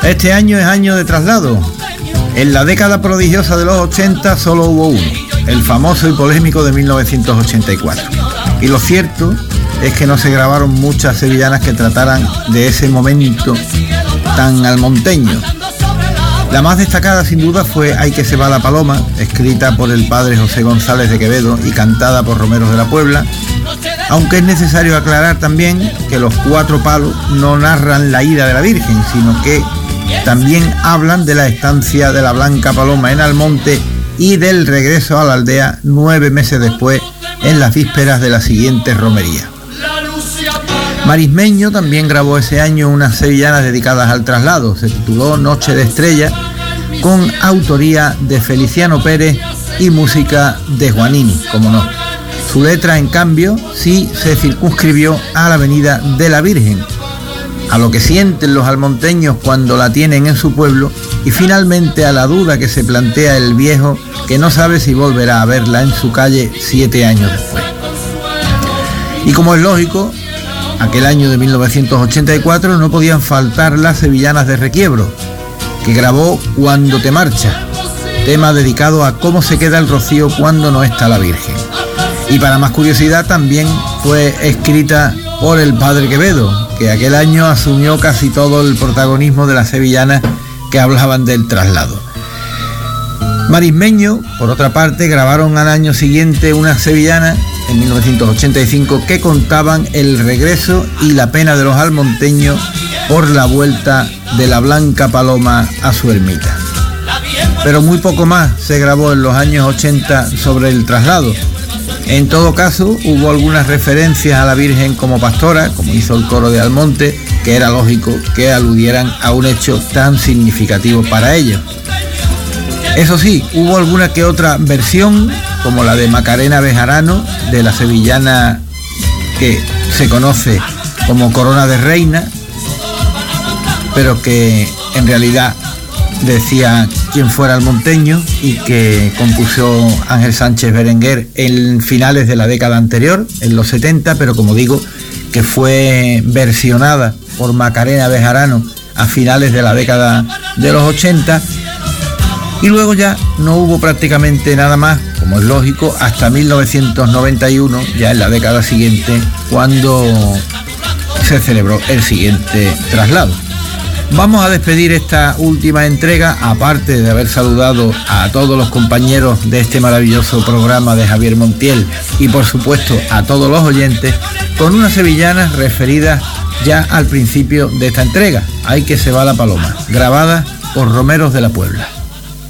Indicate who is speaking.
Speaker 1: Este año es año de traslado. En la década prodigiosa de los 80 solo hubo uno, el famoso y polémico de 1984. Y lo cierto es que no se grabaron muchas sevillanas que trataran de ese momento tan almonteño. La más destacada sin duda fue Ay que se va la paloma, escrita por el padre José González de Quevedo y cantada por Romeros de la Puebla, aunque es necesario aclarar también que los cuatro palos no narran la ida de la Virgen, sino que también hablan de la estancia de la Blanca Paloma en Almonte y del regreso a la aldea 9 meses después, en las vísperas de la siguiente romería. Marismeño también grabó ese año unas sevillanas dedicadas al traslado. Se tituló Noche de Estrella, con autoría de Feliciano Pérez y música de Juanini, como no. Su letra, en cambio, sí se circunscribió a la Avenida de la Virgen, a lo que sienten los almonteños cuando la tienen en su pueblo, y finalmente a la duda que se plantea el viejo, que no sabe si volverá a verla en su calle 7 años después. Y como es lógico, aquel año de 1984 no podían faltar las sevillanas de Requiebro, que grabó Cuando te marchas, tema dedicado a cómo se queda el rocío cuando no está la Virgen. Y para más curiosidad también fue escrita por el padre Quevedo, que aquel año asumió casi todo el protagonismo de las sevillanas que hablaban del traslado. Marismeño, por otra parte, grabaron al año siguiente unas sevillanas en 1985 que contaban el regreso y la pena de los almonteños por la vuelta de la Blanca Paloma a su ermita. Pero muy poco más se grabó en los años 80 sobre el traslado. En todo caso, hubo algunas referencias a la Virgen como pastora, como hizo el coro de Almonte, que era lógico que aludieran a un hecho tan significativo para ellos. Eso sí, hubo alguna que otra versión, como la de Macarena Bejarano, de la sevillana que se conoce como Corona de Reina, pero que en realidad decía quién fuera almonteño, y que compuso Ángel Sánchez Berenguer en finales de la década anterior, en los 70, pero como digo, que fue versionada por Macarena Bejarano a finales de la década de los 80, y luego ya no hubo prácticamente nada más, como es lógico, hasta 1991, ya en la década siguiente, cuando se celebró el siguiente traslado. Vamos a despedir esta última entrega, aparte de haber saludado a todos los compañeros de este maravilloso programa de Javier Montiel y por supuesto a todos los oyentes, con unas sevillanas referidas ya al principio de esta entrega, Ay que se va la paloma, grabada por Romeros de la Puebla.